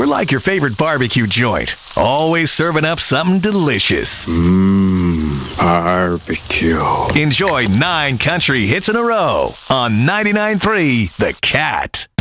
We're like your favorite barbecue joint, always serving up something delicious. Barbecue. Enjoy 9 country hits in a row on 99.3 The Cat.